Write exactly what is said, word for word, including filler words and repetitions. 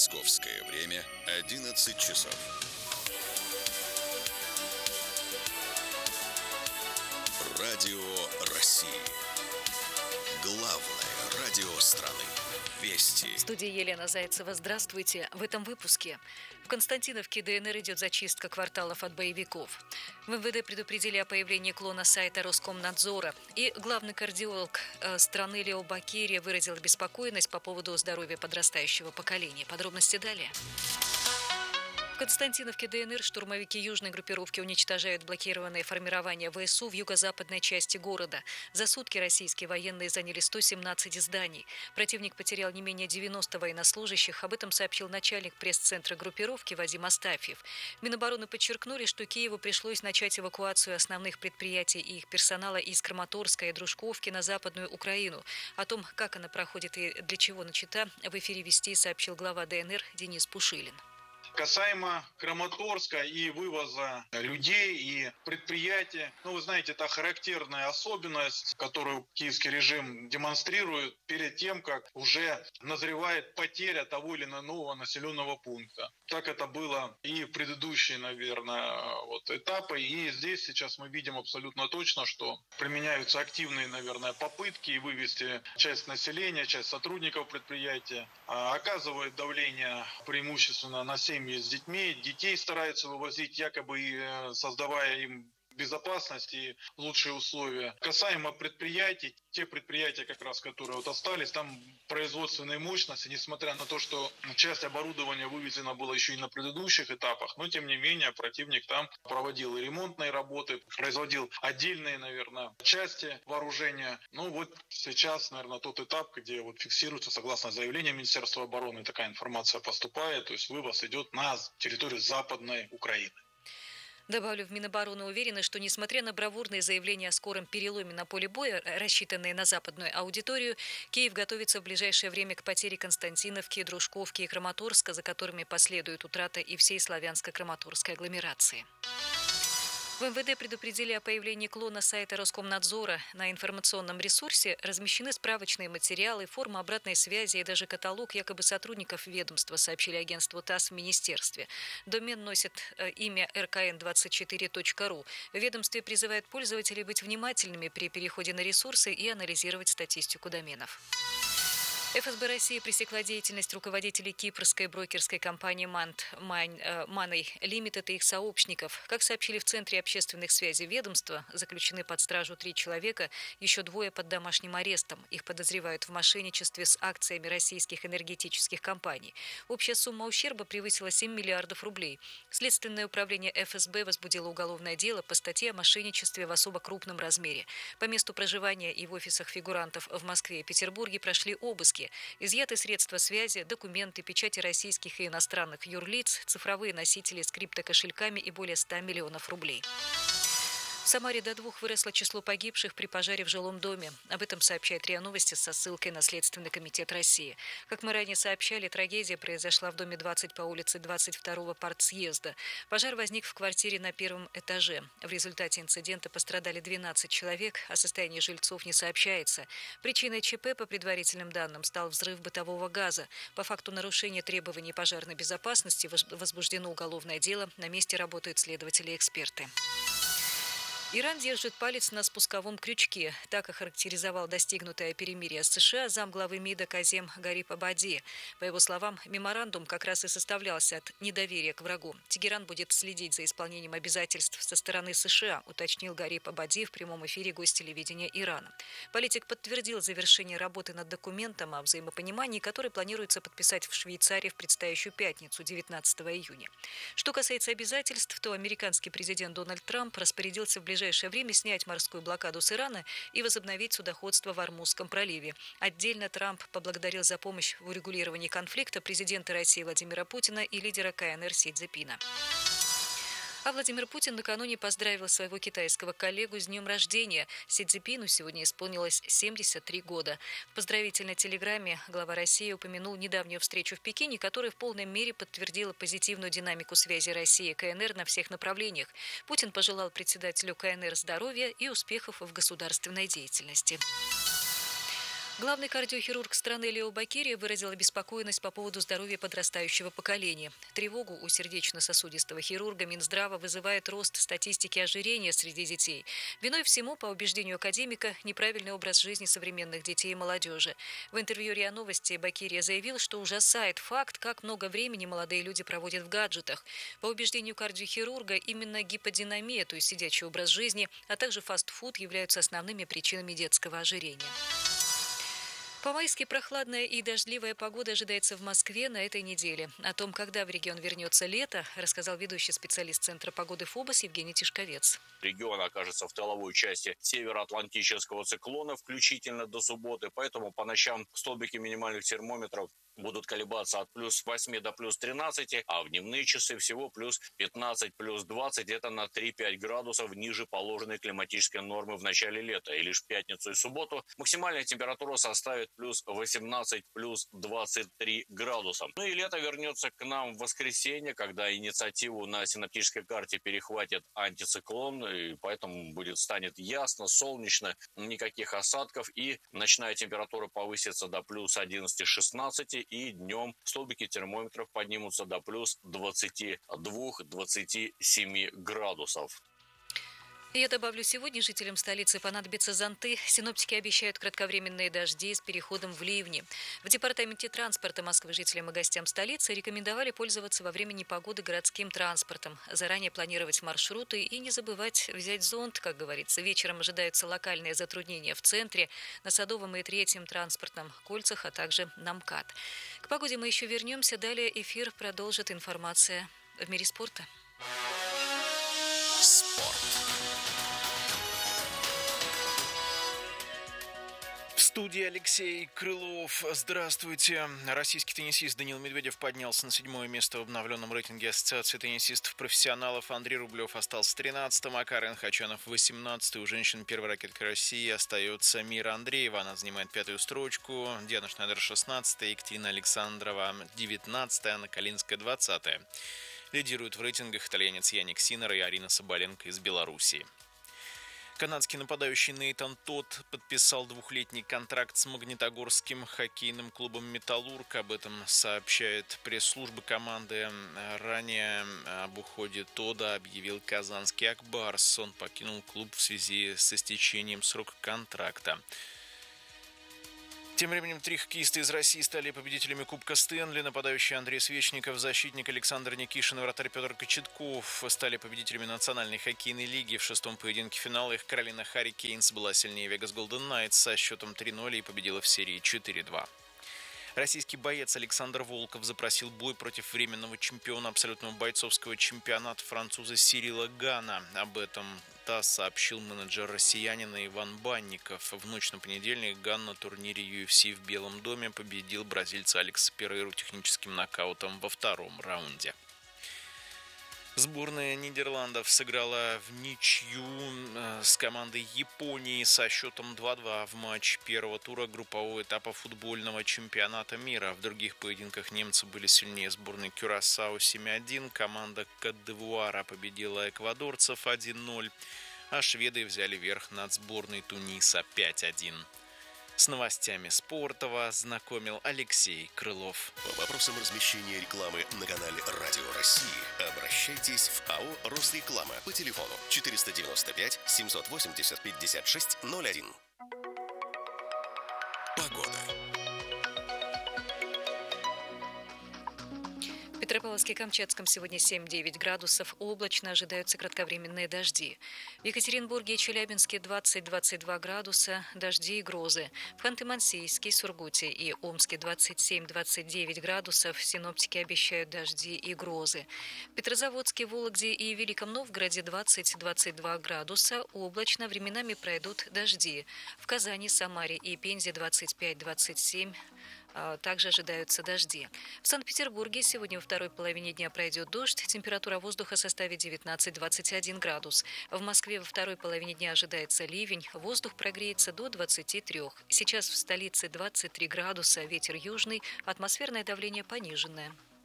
Московское время одиннадцать часов. Радио России. Главное радио страны. Вести. В студии Елена Зайцева. Здравствуйте. В этом выпуске. В Константиновке ДНР идет зачистка кварталов от боевиков. В эм вэ дэ предупредили о появлении клона сайта Роскомнадзора. И главный кардиолог страны Лео Бакерия выразил обеспокоенность по поводу здоровья подрастающего поколения. Подробности далее. В Константиновке ДНР штурмовики южной группировки уничтожают блокированные формирования вэ эс у в юго-западной части города. За сутки российские военные заняли сто семнадцать зданий. Противник потерял не менее девяноста военнослужащих. Об этом сообщил начальник пресс-центра группировки Вадим Астафьев. Минобороны подчеркнули, что Киеву пришлось начать эвакуацию основных предприятий и их персонала из Краматорска и Дружковки на Западную Украину. О том, как она проходит и для чего начата, в эфире «Вести» сообщил глава ДНР Денис Пушилин. Касаемо Краматорска и вывоза людей и предприятий, ну вы знаете, это характерная особенность, которую киевский режим демонстрирует перед тем, как уже назревает потеря того или иного населенного пункта. Так это было и в предыдущие, наверное, вот этапы. И здесь сейчас мы видим абсолютно точно, что применяются активные, наверное, попытки вывести часть населения, часть сотрудников предприятия, оказывают давление преимущественно на семьи с детьми, детей стараются вывозить, якобы создавая им безопасность и лучшие условия. Касаемо предприятий, те предприятия, как раз, которые вот остались, там производственные мощности, несмотря на то, что часть оборудования вывезена была еще и на предыдущих этапах, но тем не менее противник там проводил и ремонтные работы, производил отдельные, наверное, части вооружения. Ну вот сейчас, наверное, тот этап, где вот фиксируется, согласно заявлению Министерства обороны, такая информация поступает, то есть вывоз идет на территорию Западной Украины. Добавлю, в Минобороны уверены, что несмотря на бравурные заявления о скором переломе на поле боя, рассчитанные на западную аудиторию, Киев готовится в ближайшее время к потере Константиновки, Дружковки и Краматорска, за которыми последует утрата и всей славянско-краматорской агломерации. В эм вэ дэ предупредили о появлении клона сайта Роскомнадзора. На информационном ресурсе размещены справочные материалы, форма обратной связи и даже каталог якобы сотрудников ведомства, сообщили агентству ТАСС в министерстве. Домен носит имя эр ка эн двадцать четыре точка ру. В ведомстве призывают пользователей быть внимательными при переходе на ресурсы и анализировать статистику доменов. эф эс бэ России пресекла деятельность руководителей кипрской брокерской компании «Мант Money Limited» и их сообщников. Как сообщили в Центре общественных связей ведомства, заключены под стражу три человека, еще двое под домашним арестом. Их подозревают в мошенничестве с акциями российских энергетических компаний. Общая сумма ущерба превысила семь миллиардов рублей. Следственное управление эф эс бэ возбудило уголовное дело по статье о мошенничестве в особо крупном размере. По месту проживания и в офисах фигурантов в Москве и Петербурге прошли обыски. Изъяты средства связи, документы, печати российских и иностранных юрлиц, цифровые носители с криптокошельками и более ста миллионов рублей. В Самаре до двух выросло число погибших при пожаре в жилом доме. Об этом сообщает РИА Новости со ссылкой на Следственный комитет России. Как мы ранее сообщали, трагедия произошла в доме двадцать по улице двадцать второго партсъезда. Пожар возник в квартире на первом этаже. В результате инцидента пострадали двенадцать человек, о состоянии жильцов не сообщается. Причиной ЧП, по предварительным данным, стал взрыв бытового газа. По факту нарушения требований пожарной безопасности возбуждено уголовное дело. На месте работают следователи и эксперты. Иран держит палец на спусковом крючке. Так охарактеризовал достигнутое перемирие с США замглавы МИДа Казем Гариб Абади. По его словам, меморандум как раз и составлялся от недоверия к врагу. Тегеран будет следить за исполнением обязательств со стороны США, уточнил Гариб Абади в прямом эфире гостелевидения Ирана. Политик подтвердил завершение работы над документом о взаимопонимании, который планируется подписать в Швейцарии в предстоящую пятницу, девятнадцатого июня. Что касается обязательств, то американский президент Дональд Трамп распорядился в ближайшее В ближайшее время снять морскую блокаду с Ирана и возобновить судоходство в Ормузском проливе. Отдельно Трамп поблагодарил за помощь в урегулировании конфликта президента России Владимира Путина и лидера ка эн эр Си Цзиньпина. А Владимир Путин накануне поздравил своего китайского коллегу с днем рождения. Си Цзиньпину сегодня исполнилось семьдесят три года. В поздравительной телеграмме глава России упомянул недавнюю встречу в Пекине, которая в полной мере подтвердила позитивную динамику связи России и ка эн эр на всех направлениях. Путин пожелал председателю ка эн эр здоровья и успехов в государственной деятельности. Главный кардиохирург страны Лео Бакирия выразил обеспокоенность по поводу здоровья подрастающего поколения. Тревогу у сердечно-сосудистого хирурга Минздрава вызывает рост статистики ожирения среди детей. Виной всему, по убеждению академика, неправильный образ жизни современных детей и молодежи. В интервью РИА Новости Бакирия заявил, что ужасает факт, как много времени молодые люди проводят в гаджетах. По убеждению кардиохирурга, именно гиподинамия, то есть сидячий образ жизни, а также фастфуд являются основными причинами детского ожирения. По-майски прохладная и дождливая погода ожидается в Москве на этой неделе. О том, когда в регион вернется лето, рассказал ведущий специалист Центра погоды ФОБОС Евгений Тишковец. Регион окажется в тыловой части североатлантического циклона, включительно до субботы, поэтому по ночам столбики минимальных термометров будут колебаться от плюс восьми до плюс тринадцати, а в дневные часы всего плюс пятнадцать, плюс двадцать, это на три-пять градусов ниже положенной климатической нормы в начале лета. И лишь в пятницу и субботу максимальная температура составит плюс восемнадцать, плюс двадцать три градуса. Ну и лето вернется к нам в воскресенье, когда инициативу на синоптической карте перехватит антициклон, и поэтому будет станет ясно, солнечно, никаких осадков, и ночная температура повысится до плюс одиннадцати-шестнадцати, и днем столбики термометров поднимутся до плюс двадцати двух - двадцати семи градусов. Я добавлю, сегодня жителям столицы понадобятся зонты. Синоптики обещают кратковременные дожди с переходом в ливни. В департаменте транспорта Москвы жителям и гостям столицы рекомендовали пользоваться во время непогоды городским транспортом, заранее планировать маршруты и не забывать взять зонт, как говорится. Вечером ожидаются локальные затруднения в центре, на Садовом и Третьем транспортном кольцах, а также на МКАД. К погоде мы еще вернемся. Далее эфир продолжит информация в мире спорта. Спорт. В студии Алексей Крылов. Здравствуйте. Российский теннисист Даниил Медведев поднялся на седьмое место в обновленном рейтинге Ассоциации теннисистов-профессионалов. Андрей Рублев остался тринадцатым, а Карен Хачанов восемнадцатый. У женщин первой ракетки России остается Мира Андреева. Она занимает пятую строчку. Диана Шнайдер шестнадцатая, Екатерина Александрова девятнадцатая, Анна Калинская двадцатая. Лидируют в рейтингах итальянец Яник Синнер и Арина Соболенко из Белоруссии. Канадский нападающий Нейтан Тот подписал двухлетний контракт с магнитогорским хоккейным клубом «Металлург». Об этом сообщает пресс-служба команды. Ранее об уходе Тода объявил казанский «Ак Барс». Он покинул клуб в связи с истечением срока контракта. Тем временем три хоккеиста из России стали победителями Кубка Стэнли. Нападающий Андрей Свечников, защитник Александр Никишин и вратарь Петр Кочетков стали победителями Национальной хоккейной лиги. В шестом поединке финала их Каролина Харрикейнс была сильнее Вегас Голден Найтс со счетом три ноль и победила в серии четыре-два. Российский боец Александр Волков запросил бой против временного чемпиона абсолютного бойцовского чемпионата француза Сирила Гана. Об этом ТАСС сообщил менеджер россиянина Иван Банников. В ночь на понедельник Ган на турнире ю эф си в Белом доме победил бразильца Алекса Перейру техническим нокаутом во втором раунде. Сборная Нидерландов сыграла в ничью с командой Японии со счетом два-два в матч первого тура группового этапа футбольного чемпионата мира. В других поединках немцы были сильнее сборной Кюрасао семь один, команда Кот-д'Ивуара победила эквадорцев один ноль, а шведы взяли верх над сборной Туниса пять один. С новостями спорта вас знакомил Алексей Крылов. По вопросам размещения рекламы на канале Радио России обращайтесь в АО «Росреклама» по телефону четыреста девяносто пять семьсот восемьдесят пятьдесят шесть ноль один. Погода. В Петропавловске-Камчатском сегодня семь-девять градусов, облачно, ожидаются кратковременные дожди. В Екатеринбурге и Челябинске двадцать-двадцать два градуса, дожди и грозы. В Ханты-Мансийске, Сургуте и Омске двадцать семь-двадцать девять градусов, синоптики обещают дожди и грозы. В Петрозаводске, Вологде и Великом Новгороде двадцать-двадцать два градуса, облачно, временами пройдут дожди. В Казани, Самаре и Пензе двадцать пять-двадцать семь также ожидаются дожди. В Санкт-Петербурге сегодня во второй половине дня пройдет дождь. Температура воздуха составит девятнадцать-двадцать один градус. В Москве во второй половине дня ожидается ливень. Воздух прогреется до двадцати трёх. Сейчас в столице двадцать три градуса, ветер южный, атмосферное давление пониженное.